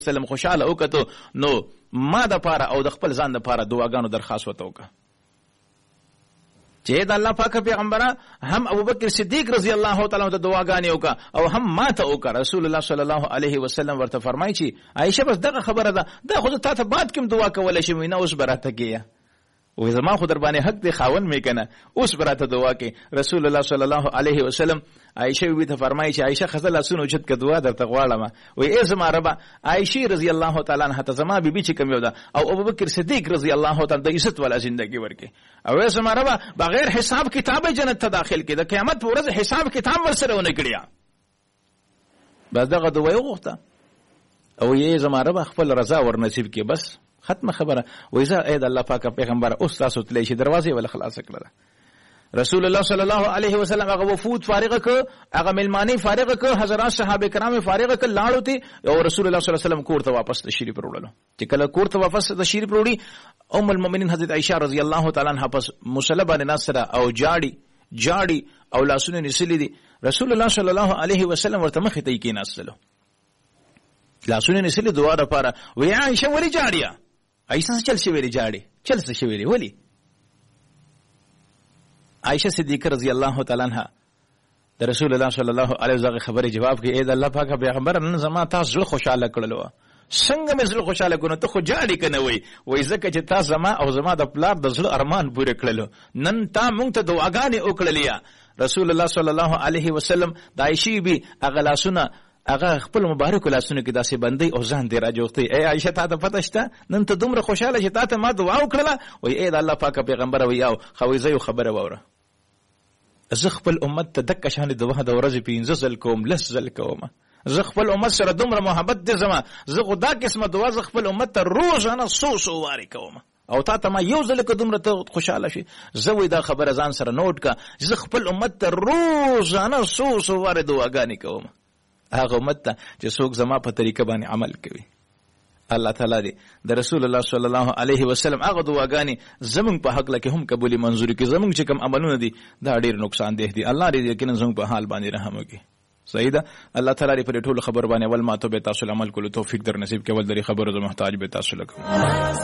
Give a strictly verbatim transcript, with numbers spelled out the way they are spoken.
وسلم خوشاله وکړو نو ما د پاره او د خپل ځان د پاره دعاګانو درخواست وته وکړه چې د الله پاک پیغمبره هم ابوبکر صدیق رضی الله تعالی عنہ ته دعاګانې وکړه او هم ما ته وکړه. رسول الله صلی الله علیه وسلم ورته فرمایي چې عائشه بس دغه خبره ده دا خو ته ته بعد کوم دعا کولای شي نه اوس براته کیه وې زما خو در باندې حق دی خاون مې کنه اوس براته دعا کې. رسول الله صلی الله علیه وسلم عائشه وی ته فرمایي چې عائشه خزل اسونو چت ک دعا درته غواړم وې ای زما رب عائشه رضی الله تعالی عنها ته زما بیبي چې کوم یو ده او ابوبکر صدیق رضی الله تعالی د عزت والا ژوندۍ ورکه او ای زما رب بغیر حساب کتاب جنت ته داخل کې د قیامت پر ورځ حساب کتاب ورسره ونه کړیا بس دغه دعا یې غوښته او ای زما رب خپل رضا ور نصیب کې بس ختم خبره وایزه اې د الله پاک پیغمبر اوس تاسو تلې شي دروازه ول خلاص کړه. رسول الله صلی الله علیه وسلم هغه وفود فارغ ک هغه ملمانی فارغ ک حضرات صحابه کرام فارغ ک لاړو ته او رسول الله صلی الله علیه وسلم کور ته واپس تشریف وروړل چې کله کور ته واپس تشریف وروړي ام المؤمنین حضرت عائشہ رضی الله تعالی عنها پس مصلبه نصر او جاړي جاړي او لاسونه نسلی دي. رسول الله صلی الله علیه وسلم ورته مخ ته کې نسلو لاسونه نسلی دعا لپاره وی عائشہ ولی جاړیا عائشہ چل شي ویلي جاړي چل څه شي ویلي ولی عائشہ صدیقہ رضی الله تعالی عنها د رسول الله صلی الله علیه وسلم خبره جواب کې اې د الله پاک پیغمبر نن زما تاسو خوشاله کړلو څنګه مې زړه خوشاله کړو ته خو جاړي کنه وای وای زکه چې تاسو زما او زما د پلار د زړه ارمان پوره کړلو نن تا مونږ ته دعاګانې وکړلې. رسول الله صلی الله علیه وسلم د عائشې بي اغلاسونه هغه خپل مبارک لاسونه کې داسې بندي او ځان دی راجوختي اے عائشه ته ته پته شته نن ته دومره خوشاله چې ته ما دعا وکړه وای اے د الله پاک پیغمبر وای او خو زه یو خبره وره زه خپل امت ته دک شان دغه د ورځې پینځه ځل کوم لس ځل کوم زه خپل امت سره دومره محبت دې زما زه خدا قسمه دعا زه خپل امت ته روزانه سو سو واری کوم او تا ته ما یو ځل کې دومره ته خوشاله شي زه وې دا خبره ځان سره نوٹ کا زه خپل امت ته روزانه سو سو واری دعاګانې کوم هغه امت ته چې څوک زما په طریقه باندې عمل کوي. الله تعالی دې د رسول الله صلی الله علیه وسلم هغه دعاګانې زمونږ په حق لکه هم قبولي منظوري کې زمونږ چې کوم عملونه دي دا ډېر نقصان دی دي الله دې یقینا زمونږ په حال باندې رحم وکړي. صحیح ده الله تعالی دې په ټول خبر باندې ول ما ته به تاسو عمل کولو توفیق در نصیب کې ول درې خبرو زه محتاج به تاسو لکه